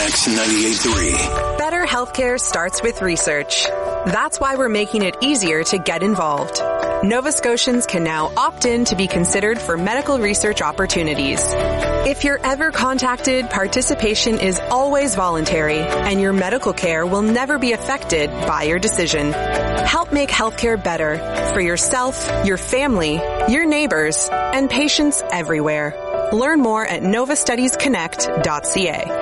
Max 98.3. Better healthcare starts with research. That's why we're making it easier to get involved. Nova Scotians can now opt in to be considered for medical research opportunities. If you're ever contacted, participation is always voluntary, and your medical care will never be affected by your decision. Help make healthcare better for yourself, your family, your neighbors, and patients everywhere. Learn more at novastudiesconnect.ca.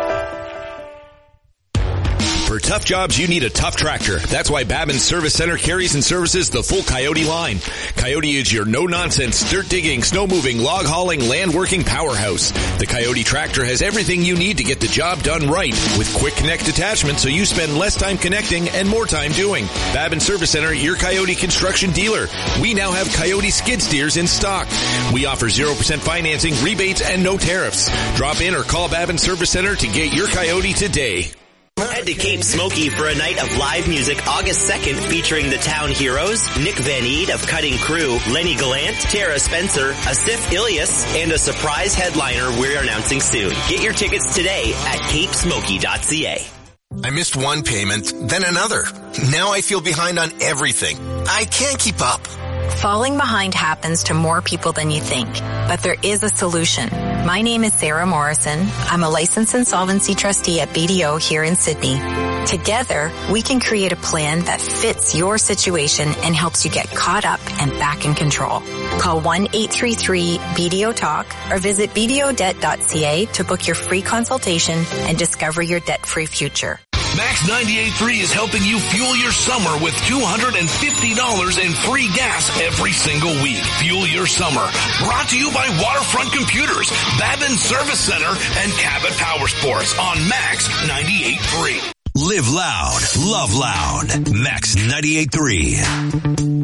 For tough jobs, you need a tough tractor. That's why Babin Service Center carries and services the full Coyote line. Coyote is your no-nonsense, dirt-digging, snow-moving, log-hauling, land-working powerhouse. The Coyote tractor has everything you need to get the job done right, with quick connect attachment so you spend less time connecting and more time doing. Babin Service Center, your Coyote construction dealer. We now have Coyote skid steers in stock. We offer 0% financing, rebates, and no tariffs. Drop in or call Babin Service Center to get your Coyote today. Head to Cape Smoky for a night of live music August 2nd featuring the Town Heroes, Nick Van Eed of Cutting Crew, Lenny Gallant, Tara Spencer, Asif Ilyas, and a surprise headliner we're announcing soon. Get your tickets today at capesmoky.ca. I missed one payment, then another. Now I feel behind on everything. I can't keep up. Falling behind happens to more people than you think, but there is a solution. My name is Sarah Morrison. I'm a licensed insolvency trustee at BDO here in Sydney. Together, we can create a plan that fits your situation and helps you get caught up and back in control. Call 1-833-BDO-TALK or visit bdodebt.ca to book your free consultation and discover your debt-free future. Max 98.3 is helping you fuel your summer with $250 in free gas every single week. Fuel your summer. Brought to you by Waterfront Computers, Babin Service Center, and Cabot Power Sports on Max 98.3. Live loud, love loud. Max 98.3.